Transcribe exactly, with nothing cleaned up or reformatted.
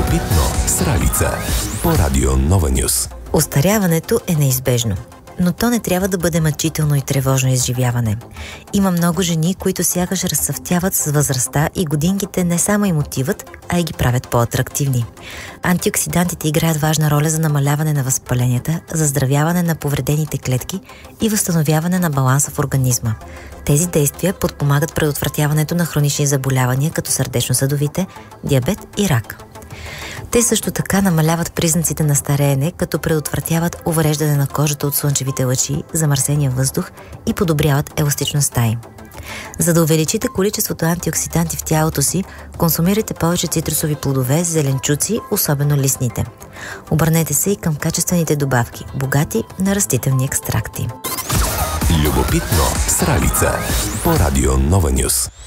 Любопитно с Ралица по Радио Нова Нюз. Остаряването е неизбежно, но то не трябва да бъде мъчително и тревожно изживяване. Има много жени, които сякаш разцъфтяват с възрастта и годинките не само им отиват, а и ги правят по-атрактивни. Антиоксидантите играят важна роля за намаляване на възпаленията, заздравяване на повредените клетки и възстановяване на баланса в организма. Тези действия подпомагат предотвратяването на хронични заболявания, като сърдечно-съдовите, диабет и рак. Те също така намаляват признаците на стареене, като предотвратяват увреждане на кожата от слънчевите лъчи, замърсения въздух и подобряват еластичността им. За да увеличите количеството антиоксиданти в тялото си, консумирайте повече цитрусови плодове, зеленчуци, особено листните. Обърнете се и към качествените добавки, богати на растителни екстракти. Любопитно с Ралица по Радио Нова Нюз.